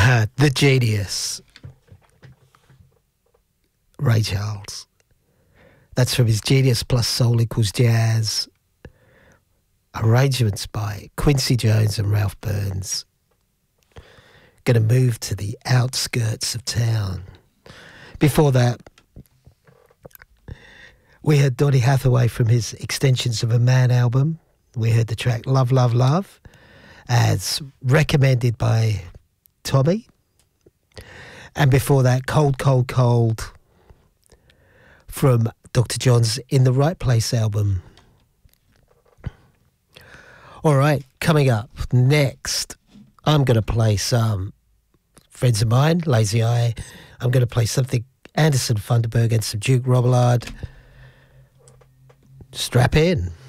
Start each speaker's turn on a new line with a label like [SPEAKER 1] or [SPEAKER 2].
[SPEAKER 1] The Genius, Ray Charles. That's from his Genius plus Soul equals Jazz. Arrangements by Quincy Jones and Ralph Burns. Gonna move to the outskirts of town. Before that, we heard Donny Hathaway from his Extensions of a Man album. We heard the track Love, Love, Love, as recommended by Tommy. And before that, Cold, Cold, Cold from Dr. John's In the Right Place album. All right, coming up next, I'm going to play some friends of mine, Lazy Eye. I'm going to play something Anderson Funderburg and some Duke Robillard. Strap in.